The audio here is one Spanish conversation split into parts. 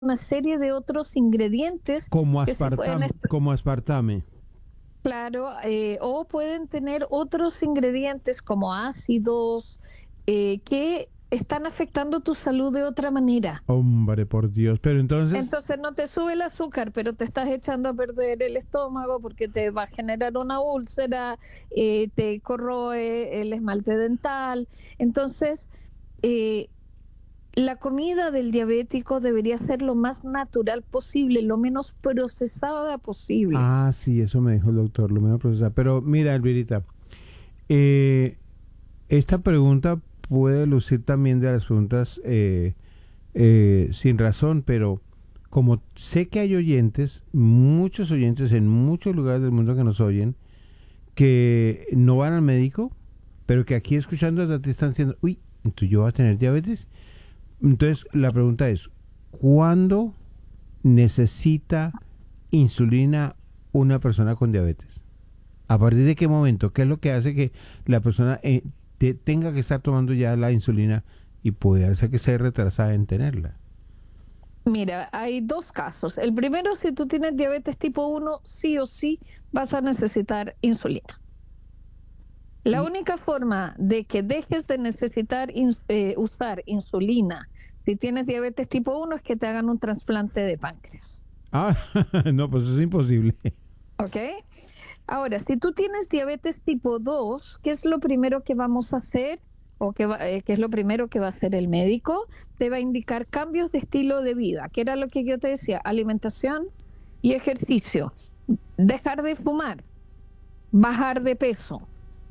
una serie de otros ingredientes que se pueden, como aspartame. claro, o pueden tener otros ingredientes como ácidos que están afectando tu salud de otra manera. Hombre, por Dios. Pero entonces, Entonces no te sube el azúcar, pero te estás echando a perder el estómago porque te va a generar una úlcera, te corroe el esmalte dental. Entonces, eh, la comida del diabético debería ser lo más natural posible, lo menos procesada posible. sí, eso me dijo el doctor, lo me va a procesar. Pero mira, Elvirita, eh, esta pregunta puede lucir también de las preguntas sin razón, pero como sé que hay oyentes, muchos oyentes en muchos lugares del mundo que nos oyen, que no van al médico, pero que aquí escuchando a ti están diciendo, uy, ¿tú yo voy a tener diabetes? Entonces la pregunta es, ¿cuándo necesita insulina una persona con diabetes? ¿A partir de qué momento? ¿Qué es lo que hace que la persona tenga que estar tomando ya la insulina y puede hacer que esté retrasada en tenerla? Mira, hay dos casos. El primero, si tú tienes diabetes tipo uno, sí o sí vas a necesitar insulina. La Y, única forma de que dejes de necesitar usar insulina si tienes diabetes tipo uno es que te hagan un trasplante de páncreas. ah, no, pues eso es imposible. ¿Ok? Ahora, si tú tienes diabetes tipo 2, ¿qué es lo primero que vamos a hacer? O qué es lo primero que va a hacer el médico? Te va a indicar cambios de estilo de vida, que era lo que yo te decía, alimentación y ejercicio. Dejar de fumar, bajar de peso,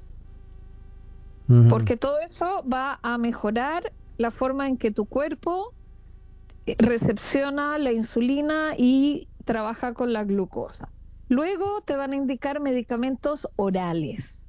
Ujú. porque todo eso va a mejorar la forma en que tu cuerpo recepciona la insulina y trabaja con la glucosa. Luego te van a indicar medicamentos orales.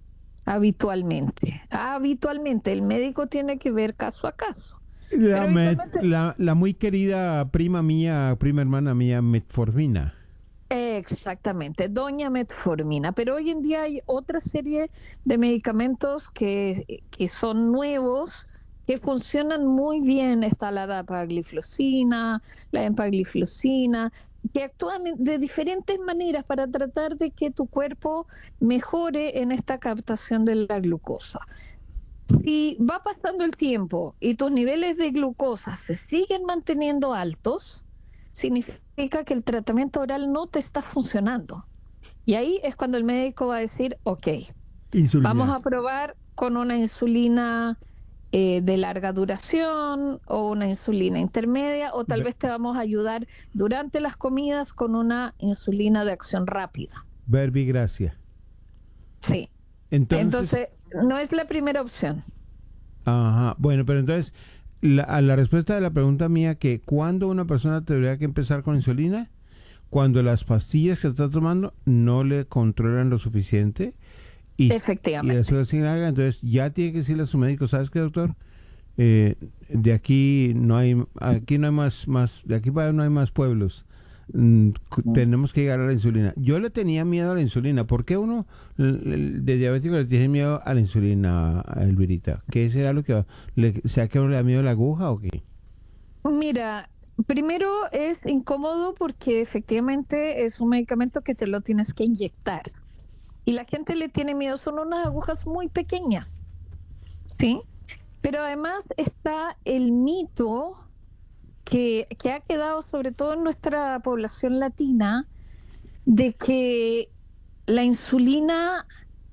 Habitualmente, el médico tiene que ver caso a caso. Pero habitualmente, La muy querida prima mía, prima hermana mía, metformina. exactamente, doña metformina. Pero hoy en día hay otra serie de medicamentos que son nuevos, que funcionan muy bien. Está la dapagliflozina, la empagliflozina, que actúan de diferentes maneras para tratar de que tu cuerpo mejore en esta captación de la glucosa. Si va pasando el tiempo y tus niveles de glucosa se siguen manteniendo altos, significa que el tratamiento oral no te está funcionando. Y ahí es cuando el médico va a decir, ok, vamos Insulina. a probar con una insulina de larga duración o una insulina intermedia o tal Ve- vez te vamos a ayudar durante las comidas con una insulina de acción rápida. Verbigracia. Sí. Entonces, Entonces, no es la primera opción. ajá, bueno, pero entonces, a la respuesta de la pregunta mía, que ¿cuándo una persona tendría que empezar con insulina? Cuando las pastillas que está tomando no le controlan lo suficiente y, y el Efectivamente. azúcar sin larga, entonces ya tiene que decirle a su médico, ¿sabes qué, doctor? De aquí no hay de aquí para allá no hay más pueblos. Tenemos que llegar a la insulina. Yo le tenía miedo a la insulina. ¿Por qué uno de diabético le tiene miedo a la insulina, a Elvirita? ¿Qué será lo que sea que uno le da miedo a la aguja o qué? Mira, primero es incómodo porque efectivamente es un medicamento que te lo tienes que inyectar. Y la gente le tiene miedo, son unas agujas muy pequeñas, ¿sí? Pero además está el mito que ha quedado sobre todo en nuestra población latina de que la insulina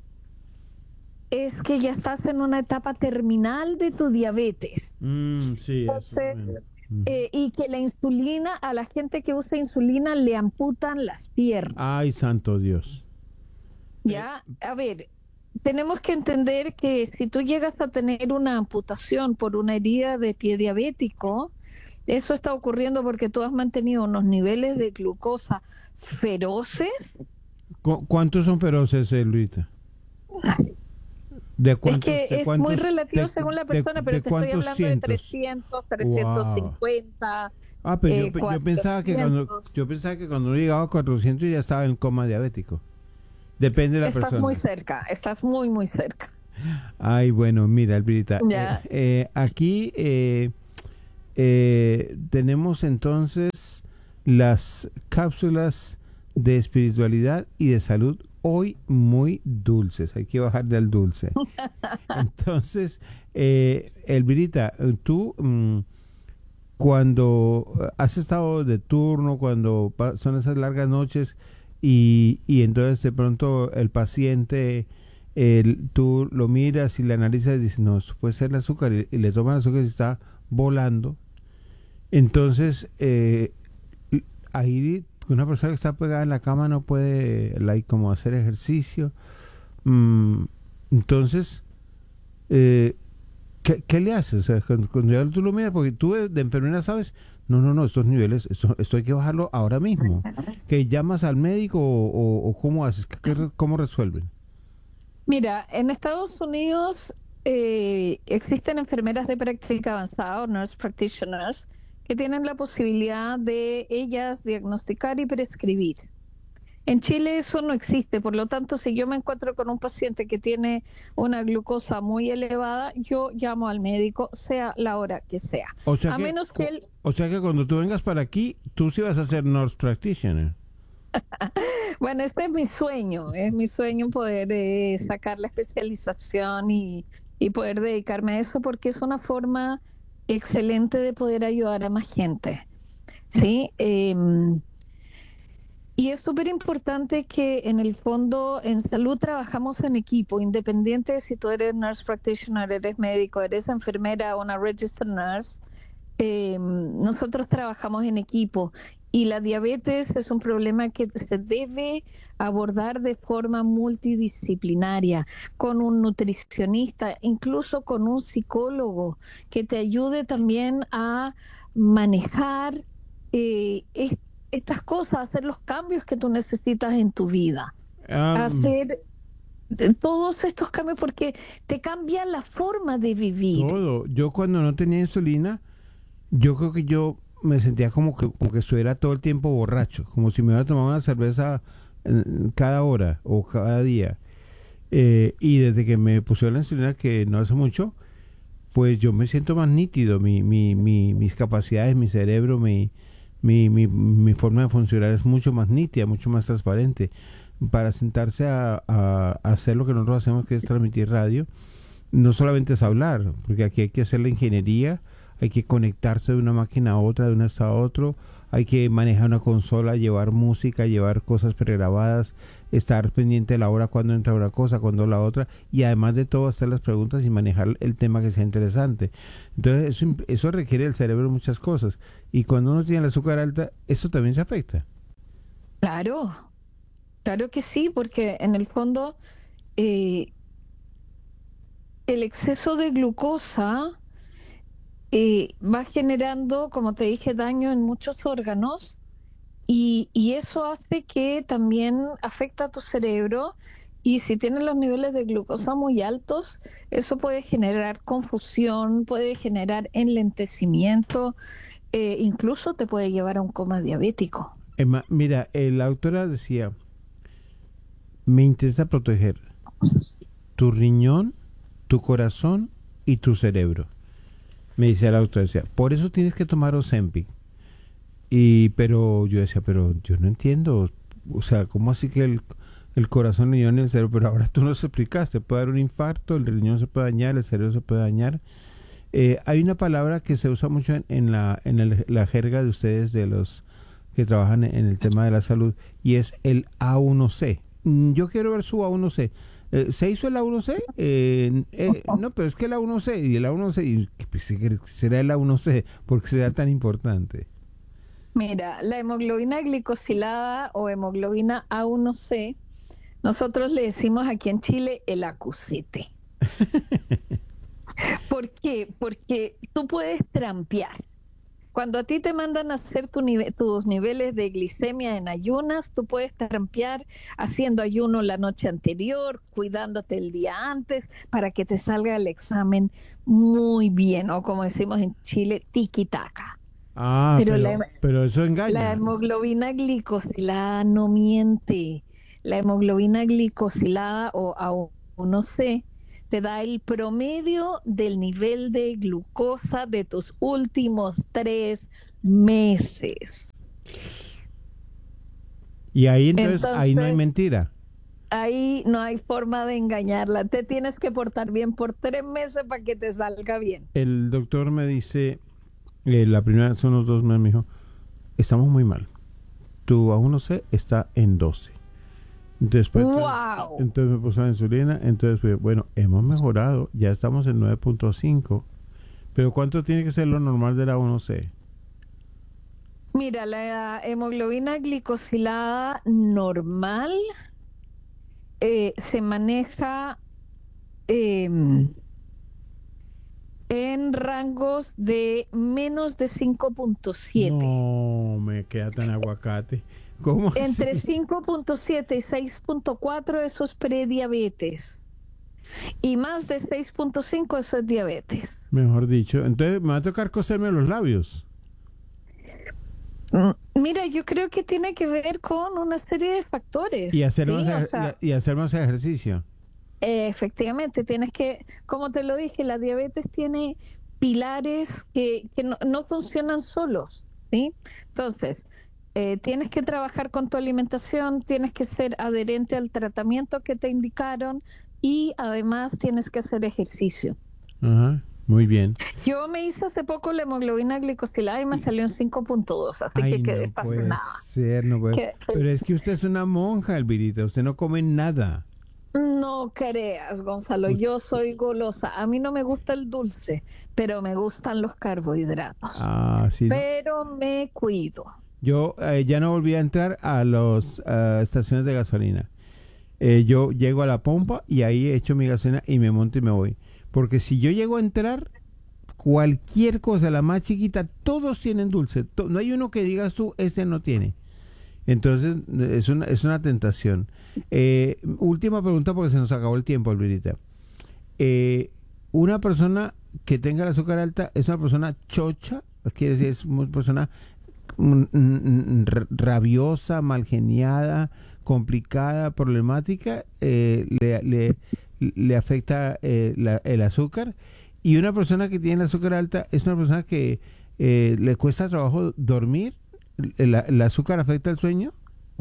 es que ya estás en una etapa terminal de tu diabetes. Sí, eso Entonces, y que la insulina, a la gente que usa insulina le amputan las piernas. Ay, santo Dios. Eh, Ya, a ver, tenemos que entender que si tú llegas a tener una amputación por una herida de pie diabético, eso está ocurriendo porque tú has mantenido unos niveles de glucosa feroces. ¿Cuántos son feroces, Luita? ¿De Es cuántos, que es muy relativo según la persona, pero de te estoy cuántos hablando de cientos? 300, Wow. 350, Pero yo 400. pensaba que cuando uno llegaba a 400 ya estaba en coma diabético. Depende de la Estás muy persona. cerca, estás muy, muy cerca. Ay, bueno, mira, Albrita, Ya, aquí tenemos entonces las cápsulas de espiritualidad y de salud hoy muy dulces. Hay que bajarle al dulce. Entonces, Elvirita, tú cuando has estado de turno, cuando son esas largas noches y entonces de pronto el paciente, tú lo miras y le analizas y dices, no, esto puede ser el azúcar y le toman el azúcar y está volando. Entonces, ahí una persona que está pegada en la cama no puede como hacer ejercicio. Entonces, ¿qué le haces? O sea, cuando ya tú lo miras, porque tú de enfermera sabes, no, estos niveles, esto hay que bajarlo ahora mismo. ¿Que llamas al médico o cómo haces? ¿Cómo resuelven? Mira, en Estados Unidos existen enfermeras de práctica avanzada o nurse practitioners que tienen la posibilidad de ellas diagnosticar y prescribir. En Chile eso no existe, por lo tanto, si yo me encuentro con un paciente que tiene una glucosa muy elevada, yo llamo al médico, sea la hora que sea. O sea A que, menos que él, o sea que cuando tú vengas para aquí, tú sí vas a ser nurse practitioner. bueno, este es mi sueño poder sacar la especialización y poder dedicarme a eso porque es una forma excelente de poder ayudar a más gente, ¿sí? Y es súper importante que en el fondo en salud trabajamos en equipo, independiente de si tú eres nurse practitioner, eres médico, eres enfermera o una registered nurse, nosotros trabajamos en equipo y la diabetes es un problema que se debe abordar de forma multidisciplinaria, con un nutricionista, incluso con un psicólogo que te ayude también a manejar estas cosas, hacer los cambios que tú necesitas en tu vida, Ah, hacer todos estos cambios porque te cambia la forma de vivir. todo. Yo cuando no tenía insulina, yo creo que yo me sentía como que estuviera todo el tiempo borracho, como si me hubiera tomado una cerveza cada hora o cada día. Y desde que me pusieron la insulina, que no hace mucho, pues yo me siento más nítido, mis capacidades, mi cerebro, mi forma de funcionar es mucho más nítida, mucho más transparente. Para sentarse a hacer lo que nosotros hacemos, que es transmitir radio, no solamente es hablar, porque aquí hay que hacer la ingeniería, hay que conectarse de una máquina a otra, de un estado a otro, hay que manejar una consola, llevar música, llevar cosas pregrabadas, estar pendiente de la hora cuando entra una cosa, cuando la otra, y además de todo hacer las preguntas y manejar el tema que sea interesante. Entonces eso requiere del cerebro muchas cosas, y cuando uno tiene el azúcar alta, eso también se afecta. Claro, claro que sí, porque en el fondo eh, el exceso de glucosa va generando, como te dije, daño en muchos órganos y eso hace que también afecta a tu cerebro y si tienes los niveles de glucosa muy altos, eso puede generar confusión, puede generar enlentecimiento, incluso te puede llevar a un coma diabético. Emma, mira, la autora decía, me interesa proteger tu riñón, tu corazón y tu cerebro. Me dice la autora, decía, por eso tienes que tomar Ozempic. Pero yo decía, pero yo no entiendo, o sea, ¿cómo así que el corazón, el riñón y el cerebro? Pero ahora tú nos explicaste, puede dar un infarto, el riñón se puede dañar, el cerebro se puede dañar. Hay una palabra que se usa mucho la jerga de ustedes, de los que trabajan en el tema de la salud, y es el A1C. Yo quiero ver su A1C. ¿Se hizo el A1C? No, pero es que el A1C y el A1C, y pues, será el A1C, porque será tan importante. Mira, la hemoglobina glicosilada o hemoglobina A1C, nosotros le decimos aquí en Chile el acucete. ¿Por qué? Porque tú puedes trampear. Cuando a ti te mandan a hacer tus niveles de glicemia en ayunas, tú puedes trampear haciendo ayuno la noche anterior, cuidándote el día antes para que te salga el examen muy bien, o como decimos en Chile, tiki-taka. Ah, Pero pero eso la engaña. hemoglobina glicosilada no miente. La hemoglobina glicosilada o A1C te da el promedio del nivel de glucosa de tus últimos 3 meses. Y ahí entonces, ahí no hay Entonces, mentira. ahí no hay forma de engañarla. Te tienes que portar bien por 3 meses para que te salga bien. El doctor me dice, la primera, son unos 2 meses, me dijo, estamos muy mal. Tu A1C está en 12. Después, ¡Wow! entonces me puso la insulina. Entonces, pues, bueno, hemos mejorado. Ya estamos en 9.5. Pero ¿cuánto tiene que ser lo normal de la A1C? Mira, la hemoglobina glicosilada normal se maneja em, en rangos de menos de 5.7. No, me queda tan aguacate. ¿Cómo así? Entre 5.7 y 6.4 eso es prediabetes. Y más de 6.5 eso es diabetes. Mejor dicho. Entonces me va a tocar coserme los labios. Mira, yo creo que tiene que ver con una serie de factores. Y hacer, ¿sí? más, O sea, y hacer más ejercicio. efectivamente, tienes que, como te lo dije, la diabetes tiene pilares que no funcionan solos, ¿sí? Entonces, tienes que trabajar con tu alimentación, tienes que ser adherente al tratamiento que te indicaron y además tienes que hacer ejercicio. Ajá, muy bien. Yo me hice hace poco la hemoglobina glicosilada y me salió en 5.2, así que Ay, quedé no puede fascinada. ser, no puede. Quedé Pero es que feliz. usted es una monja, Elvirita. Usted no come nada. No creas, Gonzalo, U- yo soy golosa. A mí no me gusta el dulce, pero me gustan los carbohidratos. Ah, sí, no. Pero me cuido. Yo ya no volví a entrar a las estaciones de gasolina. Yo llego a la pompa y ahí echo mi gasolina y me monto y me voy. Porque si yo llego a entrar, cualquier cosa, la más chiquita, todos tienen dulce. No hay uno que digas tú, este no tiene. Entonces, es una tentación. Última pregunta porque se nos acabó el tiempo, Alvirita. Una persona que tenga el azúcar alta es una persona chocha, quiere decir, es una persona rabiosa, malgeniada, complicada, problemática, le afecta el azúcar. Y una persona que tiene el azúcar alta es una persona que le cuesta trabajo dormir. ¿El azúcar afecta el sueño?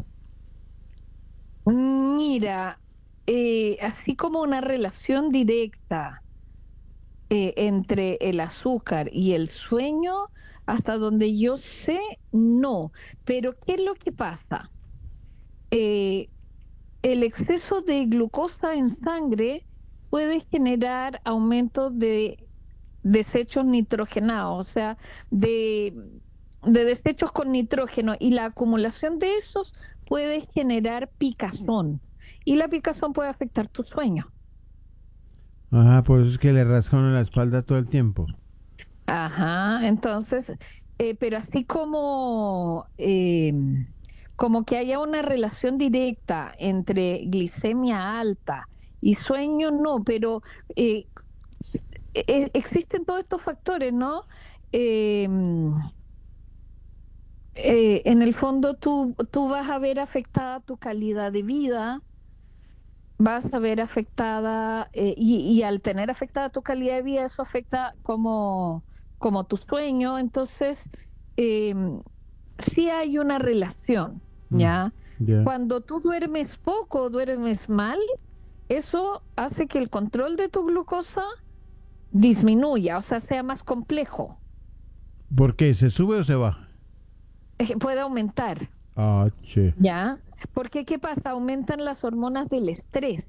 Mira, así como una relación directa entre el azúcar y el sueño, hasta donde yo sé, no. Pero ¿qué es lo que pasa? Eh, el exceso de glucosa en sangre puede generar aumento de desechos nitrogenados, o sea, de, de desechos con nitrógeno, y la acumulación de esos puede generar picazón, y la picazón puede afectar tu sueño. Ah, por eso es que le rascan la espalda todo el tiempo. Ajá, entonces, pero así como que haya una relación directa entre glicemia alta y sueño, no, pero eh, existen todos estos factores, ¿no? Eh, en el fondo tú vas a ver afectada tu calidad de vida, vas a ver afectada, y al tener afectada tu calidad de vida, eso afecta como tu sueño. Entonces, eh, sí hay una relación, Mm, ¿ya? ya. Cuando tú duermes poco, duermes mal, eso hace que el control de tu glucosa disminuya, o sea, sea más complejo, ¿Por qué? ¿Se sube o se baja? puede aumentar, Ah, che. ¿ya? Porque ¿qué pasa? Aumentan las hormonas del estrés.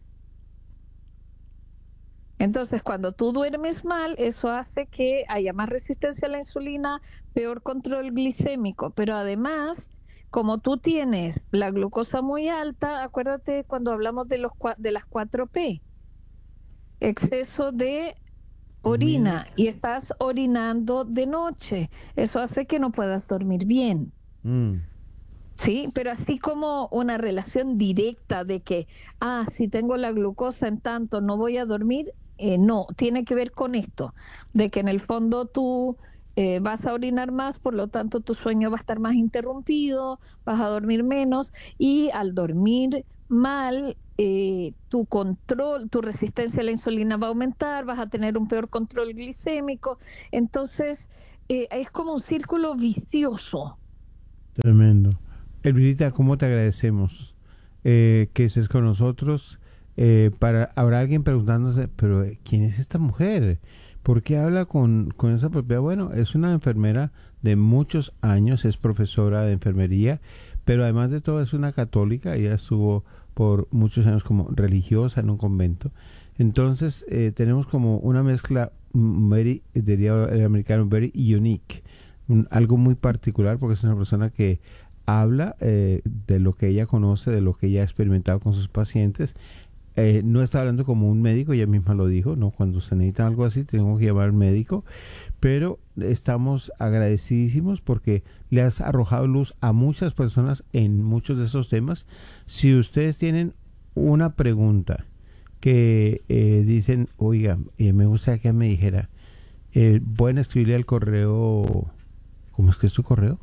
Entonces, cuando tú duermes mal, eso hace que haya más resistencia a la insulina, peor control glicémico, pero además, como tú tienes la glucosa muy alta, acuérdate cuando hablamos de las 4P, exceso de Comida. orina, y estás orinando de noche, eso hace que no puedas dormir bien. Mm. Sí, pero así como una relación directa de que, si tengo la glucosa en tanto, no voy a dormir, no, tiene que ver con esto, de que en el fondo tú vas a orinar más, por lo tanto tu sueño va a estar más interrumpido, vas a dormir menos, y al dormir mal, tu control, tu resistencia a la insulina va a aumentar, vas a tener un peor control glicémico. Entonces, es como un círculo vicioso. Tremendo. Elvirita, ¿cómo te agradecemos que estés con nosotros? Habrá alguien preguntándose, pero ¿quién es esta mujer? ¿Por qué habla con esa propiedad? Bueno, es una enfermera de muchos años, es profesora de enfermería, pero además de todo es una católica. Ella estuvo por muchos años como religiosa en un convento. Entonces tenemos como una mezcla diría el americano, very unique, algo muy particular, porque es una persona que habla de lo que ella conoce, de lo que ella ha experimentado con sus pacientes. No está hablando como un médico, ella misma lo dijo, ¿no? Cuando se necesita algo así, tengo que llamar al médico, pero estamos agradecidísimos porque le has arrojado luz a muchas personas en muchos de esos temas. Si ustedes tienen una pregunta que dicen, oiga, me gustaría que me dijera, pueden escribirle al correo. ¿Cómo es que es tu correo?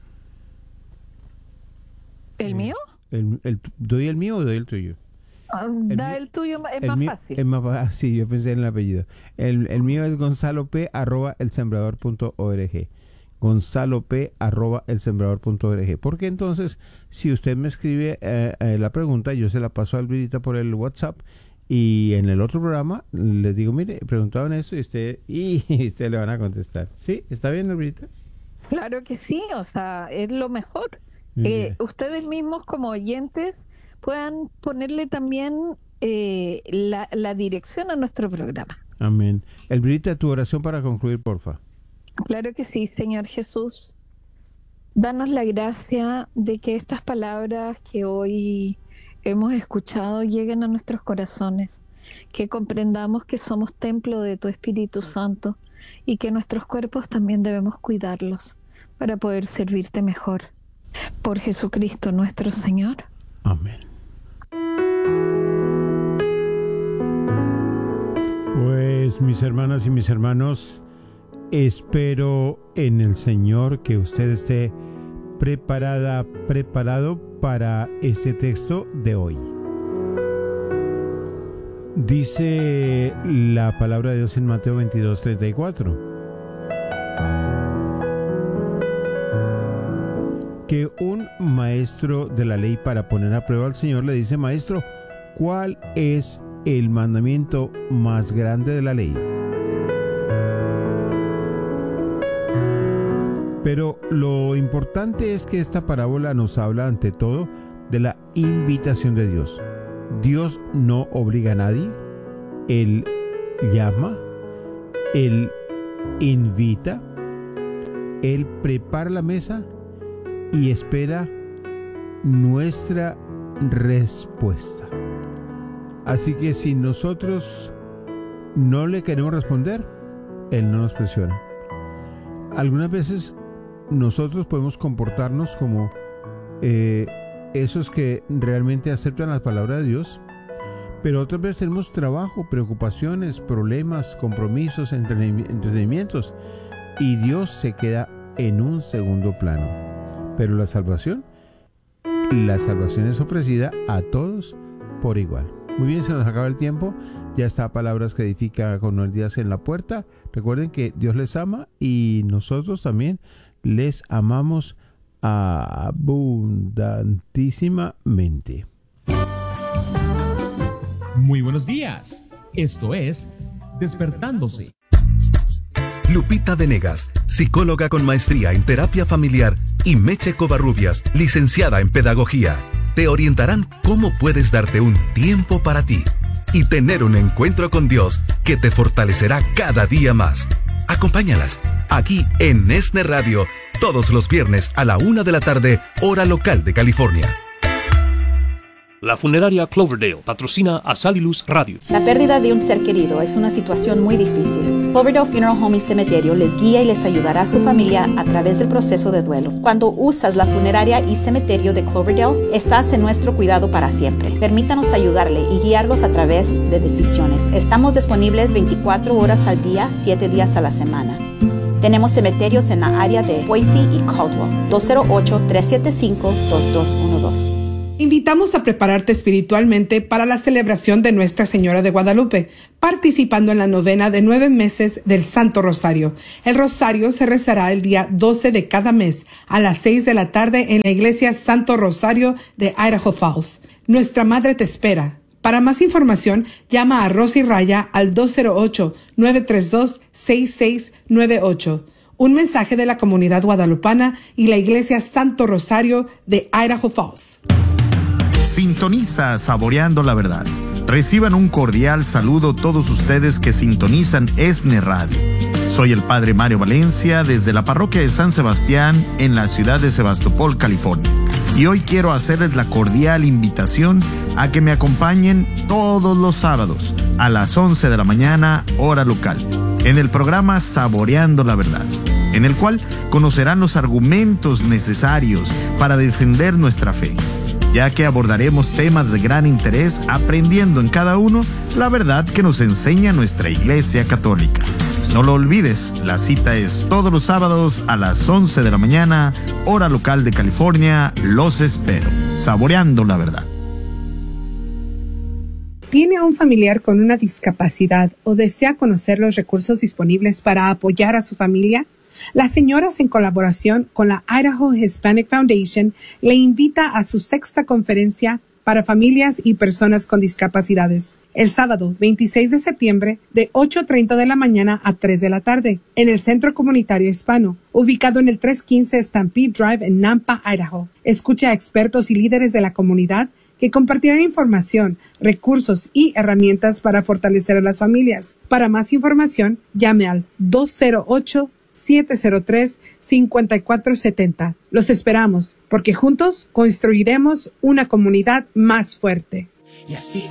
¿El mío? ¿Doy el mío o doy el tuyo? Da el tuyo, es más fácil. Es más fácil, yo pensé en el apellido. El mío es gonzalop@elsembrador.org. gonzalop@elsembrador.org. Porque entonces, si usted me escribe la pregunta, yo se la paso a Elvirita por el WhatsApp, y en el otro programa les digo, mire, preguntaban eso y usted le van a contestar. ¿Sí? ¿Está bien, Elvirita? Claro que sí, o sea, es lo mejor. Ustedes mismos como oyentes puedan ponerle también la dirección a nuestro programa. Amén. Elvirita, tu oración para concluir, porfa. Claro que sí, Señor Jesús. Danos la gracia de que estas palabras que hoy hemos escuchado lleguen a nuestros corazones, que comprendamos que somos templo de tu Espíritu Santo y que nuestros cuerpos también debemos cuidarlos para poder servirte mejor. Por Jesucristo nuestro Señor. Amén. Pues mis hermanas y mis hermanos, espero en el Señor que usted esté preparado para este texto de hoy. Dice la palabra de Dios en Mateo 22:34, que un maestro de la ley, para poner a prueba al Señor, le dice: Maestro, ¿cuál es el mandamiento más grande de la ley? Pero lo importante es que esta parábola nos habla ante todo de la invitación de Dios. Dios no obliga a nadie, Él llama, Él invita, Él prepara la mesa y espera nuestra respuesta. Así que si nosotros no le queremos responder, Él no nos presiona. Algunas veces nosotros podemos comportarnos como esos que realmente aceptan la palabra de Dios, pero otras veces tenemos trabajo, preocupaciones, problemas, compromisos, entretenimientos, y Dios se queda en un segundo plano. Pero la salvación es ofrecida a todos por igual. Muy bien, se nos acaba el tiempo. Ya está Palabras que Edifica con Noel Díaz en la puerta. Recuerden que Dios les ama y nosotros también les amamos abundantísimamente. Muy buenos días. Esto es Despertándose. Lupita Venegas, psicóloga con maestría en terapia familiar, y Meche Covarrubias, licenciada en pedagogía, te orientarán cómo puedes darte un tiempo para ti y tener un encuentro con Dios que te fortalecerá cada día más. Acompáñalas aquí en Nesne Radio todos los viernes a la 1 de la tarde, hora local de California. La funeraria Cloverdale patrocina a Sal y Luz Radio. La pérdida de un ser querido es una situación muy difícil. Cloverdale Funeral Home y Cementerio les guía y les ayudará a su familia a través del proceso de duelo. Cuando usas la funeraria y cementerio de Cloverdale, estás en nuestro cuidado para siempre. Permítanos ayudarle y guiarlos a través de decisiones. Estamos disponibles 24 horas al día, 7 días a la semana. Tenemos cementerios en la área de Boise y Caldwell. 208-375-2212. Invitamos a prepararte espiritualmente para la celebración de Nuestra Señora de Guadalupe, participando en la novena de 9 meses del Santo Rosario. El Rosario se rezará el día 12 de cada mes a las 6 de la tarde en la iglesia Santo Rosario de Idaho Falls. Nuestra Madre te espera. Para más información, llama a Rosy Raya al 208-932-6698. Un mensaje de la comunidad guadalupana y la iglesia Santo Rosario de Idaho Falls. Sintoniza Saboreando la Verdad. Reciban un cordial saludo todos ustedes que sintonizan ESNE Radio. Soy el Padre Mario Valencia desde la parroquia de San Sebastián en la ciudad de Sebastopol, California. Y hoy quiero hacerles la cordial invitación a que me acompañen todos los sábados a las 11 de la mañana, hora local, en el programa Saboreando la Verdad, en el cual conocerán los argumentos necesarios para defender nuestra fe, ya que abordaremos temas de gran interés aprendiendo en cada uno la verdad que nos enseña nuestra Iglesia Católica. No lo olvides, la cita es todos los sábados a las 11 de la mañana, hora local de California. Los espero. Saboreando la Verdad. ¿Tiene a un familiar con una discapacidad o desea conocer los recursos disponibles para apoyar a su familia? Las señoras, en colaboración con la Idaho Hispanic Foundation, le invita a su 6ª conferencia para familias y personas con discapacidades, el sábado 26 de septiembre de 8:30 de la mañana a 3 de la tarde, en el Centro Comunitario Hispano, ubicado en el 315 Stampede Drive en Nampa, Idaho. Escucha a expertos y líderes de la comunidad que compartirán información, recursos y herramientas para fortalecer a las familias. Para más información, llame al 208-703-5470. Los esperamos, porque juntos construiremos una comunidad más fuerte. Y así